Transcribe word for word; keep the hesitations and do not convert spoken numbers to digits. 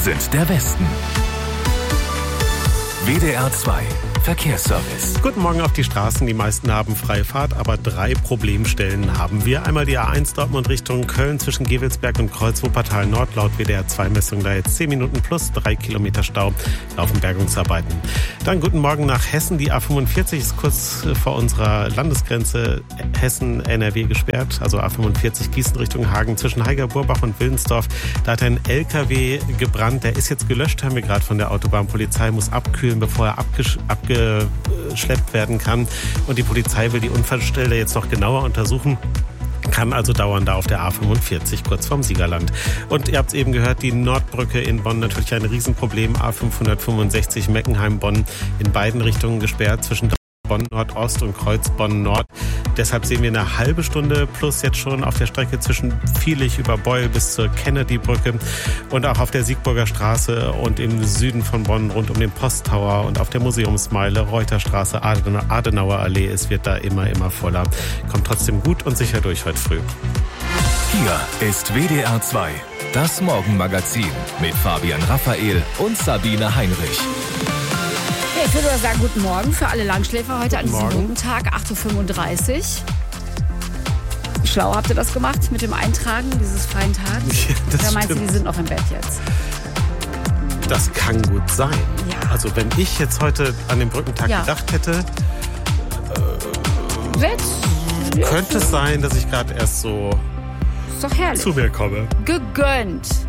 sind der Westen. W D R zwei Verkehrsservice. Guten Morgen auf die Straßen. Die meisten haben freie Fahrt, aber drei Problemstellen haben wir. Einmal die A eins Dortmund Richtung Köln zwischen Gevelsberg und Kreuz Wuppertal Nord. Laut W D R zwei Messung da jetzt zehn Minuten plus drei Kilometer Stau. Laufen Bergungsarbeiten. Dann guten Morgen nach Hessen. Die A fünfundvierzig ist kurz vor unserer Landesgrenze Hessen-N R W gesperrt. Also A fünfundvierzig Gießen Richtung Hagen zwischen Heiger-Burbach und Willensdorf. Da hat ein L K W gebrannt. Der ist jetzt gelöscht, haben wir gerade von der Autobahnpolizei. Muss abkühlen, bevor er abgesch- abge geschleppt werden kann. Und die Polizei will die Unfallstelle jetzt noch genauer untersuchen. Kann also dauern da auf der A fünfundvierzig kurz vorm Siegerland. Und ihr habt es eben gehört, die Nordbrücke in Bonn natürlich ein Riesenproblem. A fünfhundertfünfundsechzig Meckenheim-Bonn in beiden Richtungen gesperrt zwischen Bonn Nordost und Kreuz Bonn Nord. Deshalb sehen wir eine halbe Stunde plus jetzt schon auf der Strecke zwischen Viehlich über Beul bis zur Kennedy-Brücke und auch auf der Siegburger Straße und im Süden von Bonn rund um den Posttower und auf der Museumsmeile, Reuterstraße, Adenauer Allee. Es wird da immer, immer voller. Kommt trotzdem gut und sicher durch heute früh. Hier ist W D R zwei, das Morgenmagazin mit Fabian Raphael und Sabine Heinrich. Ich würde mal sagen, guten Morgen für alle Langschläfer heute Guten an diesem Morgen. Tag, acht Uhr fünfunddreißig. Schlau habt ihr das gemacht mit dem Eintragen dieses freien Tages? Ja, das Oder meinst stimmt. du, die sind noch im Bett jetzt? Das kann gut sein. Ja. Also wenn ich jetzt heute an den Brückentag Ja. gedacht hätte, Jetzt? könnte es sein, dass ich gerade erst so Ist doch herrlich. zu mir komme. Gegönnt.